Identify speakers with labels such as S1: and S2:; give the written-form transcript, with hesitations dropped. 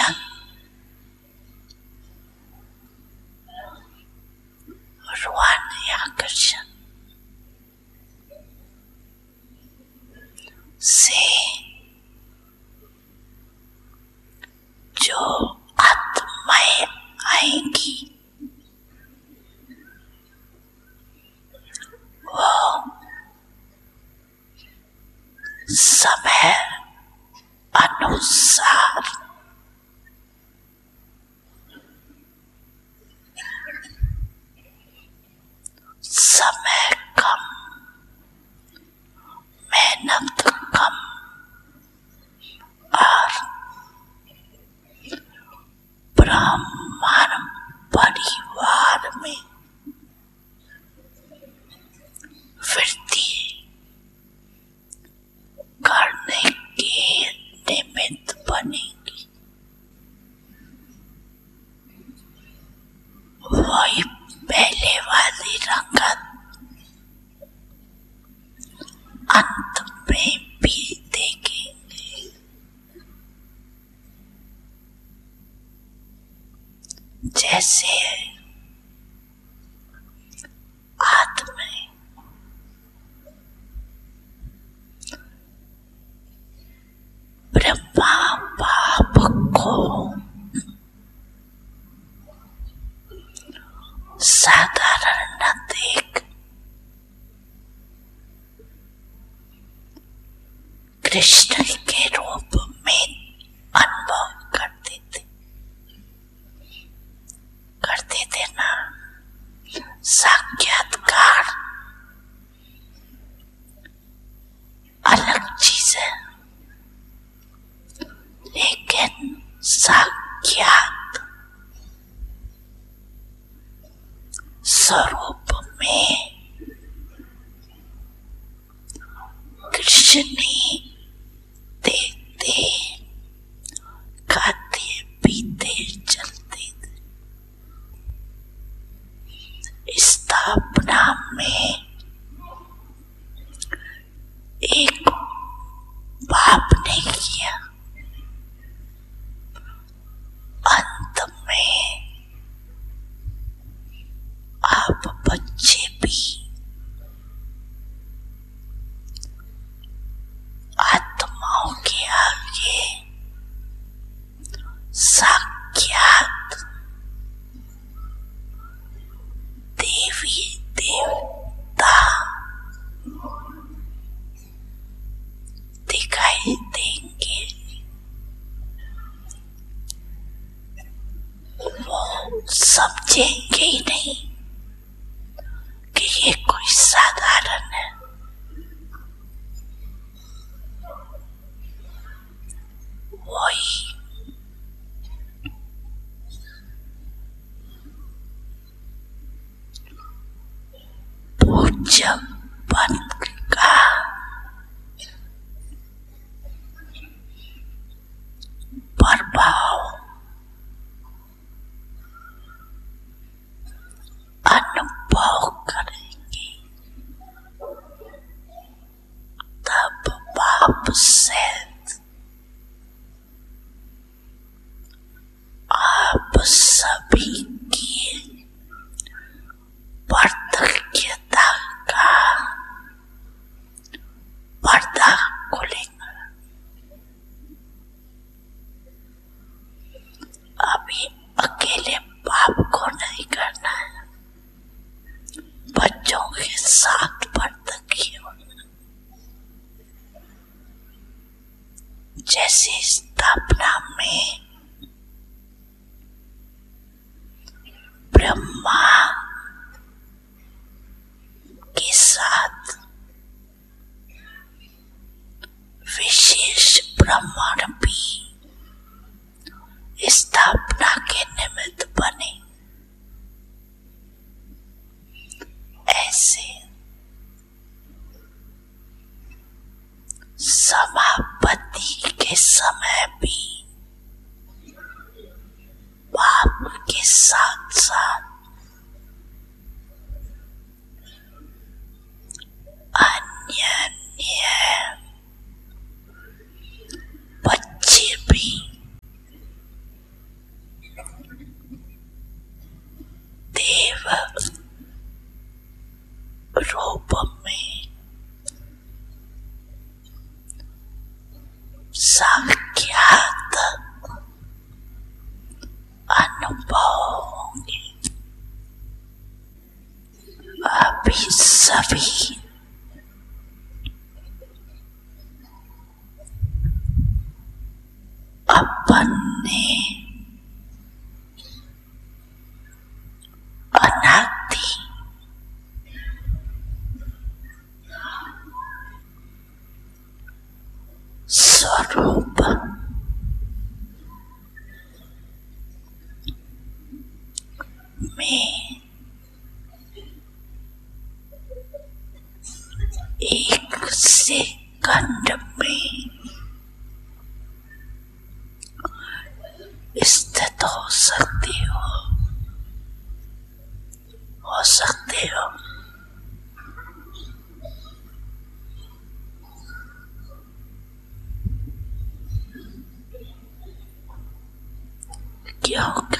S1: आकर्षण रूहानी आकर्षण से जो आत्माएं आएंगी वो समय अनुसार समय कम, मेहनत कम और ब्राह्मण परिवार में वृद्धि करने के निमित्त बनेगी। वही पहले वाली रंगत अंत में भी देखेंगे। जैसे आदमी ब्रह्मा बाप को साधारण न देख कृष्ण के रूप में अनुभव करते थे ना। साक्षात्कार अलग चीज है, लेकिन साक्षात स्वरूप में कृष्ण ने देखते, खाते पीते चलते थे। स्थापना में एक बाप ने किया, अंत में आप बच्चे भी आत्माओं के आगे साक्षात देवी देवता दिखाई देंगे। वो समझेंगे ही नहीं कि ये कोई साधारण है। वही पूज्यपन का प्रभाव अनुभव करेंगे। तब बाप से आप सभी की वार्धक्यता का पर्दा खुलेगा। अभी अकेले बाप को नहीं करना है, बच्चों के साथ वार्धक्य होना। जैसे स्थापना में ब्रह्मा के साथ विशेष ब्राह्मण भी स्थापना के निमित्त बने, ऐसे समापत्ति के समय भी बाप के साथ साथ अन्य बच्चे भी कभी अपन ने अनादि स्वरूप में एक सेकंड में स्थित हो सकते हो क्योंकि